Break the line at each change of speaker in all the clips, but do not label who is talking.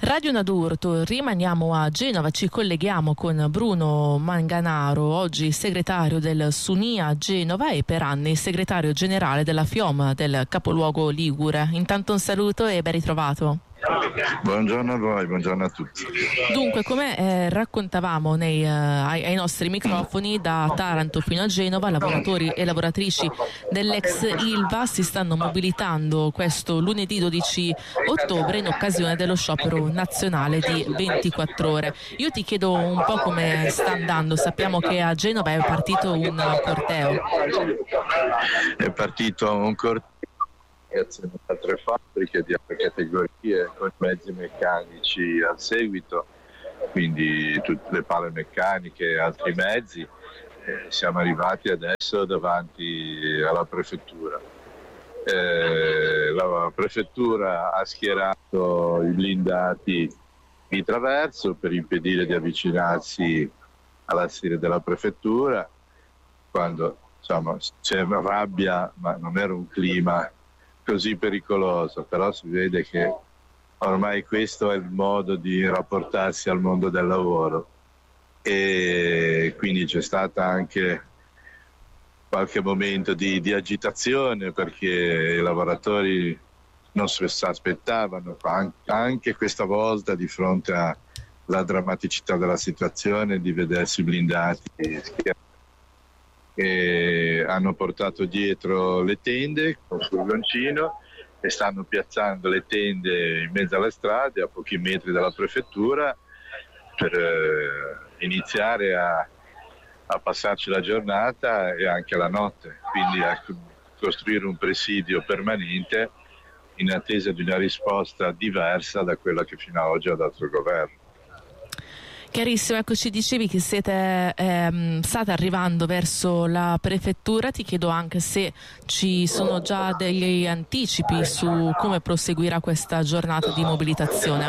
Radio Nadurto, rimaniamo a Genova, ci colleghiamo con Bruno Manganaro, oggi segretario del Sunia Genova e per anni segretario generale della FIOM del capoluogo ligure. Intanto un saluto e ben ritrovato.
Buongiorno a voi, buongiorno a tutti.
Dunque, come raccontavamo ai nostri microfoni, da Taranto fino a Genova, lavoratori e lavoratrici dell'ex Ilva si stanno mobilitando questo lunedì 12 ottobre in occasione dello sciopero nazionale di 24 ore. Io ti chiedo un po' come sta andando. Sappiamo che a Genova è partito un corteo.
È partito un corteo da 3 fabbriche di altre categorie con mezzi meccanici al seguito, quindi tutte le pale meccaniche e altri mezzi. Siamo arrivati adesso davanti alla prefettura. La prefettura ha schierato i blindati di traverso per impedire di avvicinarsi alla sede della prefettura, quando insomma c'è rabbia, ma non era un clima così pericoloso, però si vede che ormai questo è il modo di rapportarsi al mondo del lavoro, e quindi c'è stata anche qualche momento di agitazione, perché i lavoratori non si aspettavano anche questa volta, di fronte alla drammaticità della situazione, di vedersi blindati e hanno portato dietro le tende con furgoncino e stanno piazzando le tende in mezzo alle strade a pochi metri dalla prefettura per iniziare a passarci la giornata e anche la notte, quindi a costruire un presidio permanente in attesa di una risposta diversa da quella che fino ad oggi ha dato il governo.
Chiarissimo, ecco, ci dicevi che state arrivando verso la prefettura. Ti chiedo anche se ci sono già degli anticipi su come proseguirà questa giornata di mobilitazione.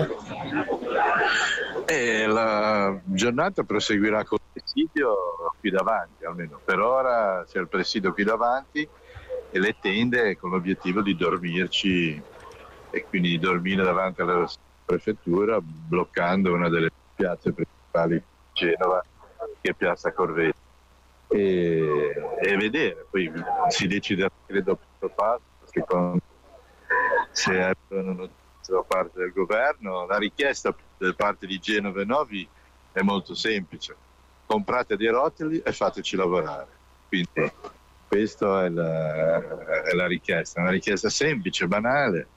La giornata proseguirà con il presidio qui davanti, almeno per ora c'è il presidio qui davanti e le tende con l'obiettivo di dormirci, e quindi di dormire davanti alla prefettura, bloccando una delle piazze principali di Genova, che è Piazza Corvetto, e vedere, poi si decide credo passo passo, secondo se arrivano notizie da parte del governo. La richiesta da parte di Genova e Novi è molto semplice: comprate dei rotoli e fateci lavorare. Quindi questa è la richiesta, una richiesta semplice, banale,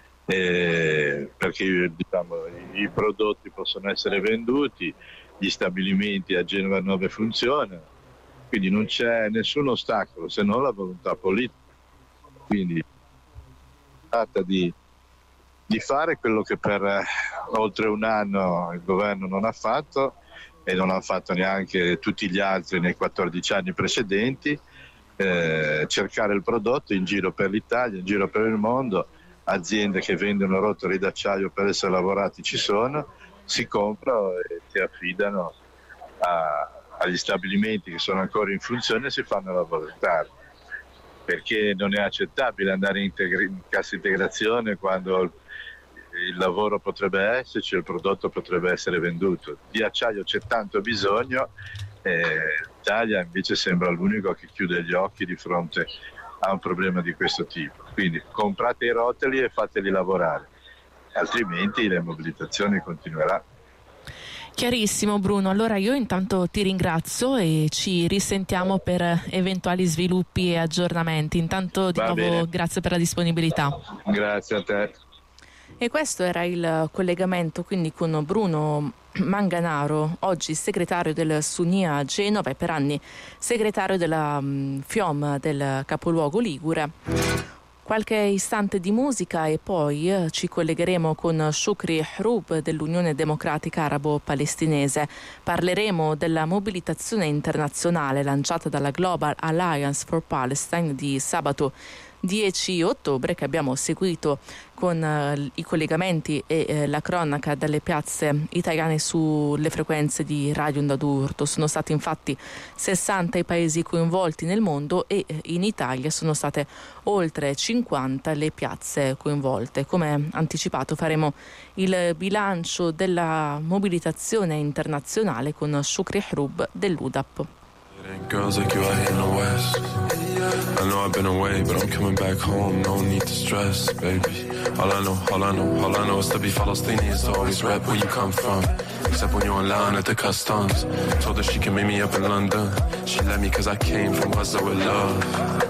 perché diciamo, i prodotti possono essere venduti, gli stabilimenti a Genova e Nove funzionano, quindi non c'è nessun ostacolo se non la volontà politica. Quindi si tratta di fare quello che per oltre un anno il governo non ha fatto, e non ha fatto neanche tutti gli altri nei 14 anni precedenti, cercare il prodotto in giro per l'Italia, in giro per il mondo. Aziende che vendono rotoli d'acciaio per essere lavorati ci sono, si comprano e si affidano agli stabilimenti che sono ancora in funzione e si fanno lavorare, perché non è accettabile andare in cassa integrazione quando il lavoro potrebbe esserci, il prodotto potrebbe essere venduto. Di acciaio c'è tanto bisogno, l'Italia invece sembra l'unico che chiude gli occhi di fronte a un problema di questo tipo. Quindi comprate i rotoli e fateli lavorare, altrimenti le mobilitazioni continueranno.
Chiarissimo Bruno, allora io intanto ti ringrazio e ci risentiamo per eventuali sviluppi e aggiornamenti. Intanto di nuovo bene. Grazie per la disponibilità.
Grazie a te.
E questo era il collegamento quindi con Bruno Manganaro, oggi segretario del Sunia Genova e per anni segretario della FIOM del capoluogo ligure. Qualche istante di musica e poi ci collegheremo con Shukri Hrub dell'Unione Democratica Arabo-Palestinese. Parleremo della mobilitazione internazionale lanciata dalla Global Alliance for Palestine di sabato 10 ottobre che abbiamo seguito con i collegamenti e la cronaca dalle piazze italiane sulle frequenze di Radio Onda d'Urto. Sono stati infatti 60 i paesi coinvolti nel mondo e in Italia sono state oltre 50 le piazze coinvolte. Come anticipato faremo il bilancio della mobilitazione internazionale con Shukri Hrub dell'UDAP.
Girls like you out here in the West. I know I've been away, but I'm coming back home. No need to stress, baby. All I know is to be Palestinian is to always rap where you come from. Except when you're in line at the customs. Told her she can meet me up in London. She let me cause I came from Gaza with love.